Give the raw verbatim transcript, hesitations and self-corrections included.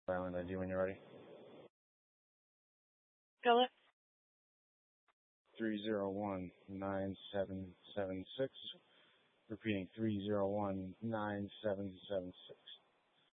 Island I D when you're ready. Go it. three zero one nine seven seven six. Repeating three zero one nine seven seven six.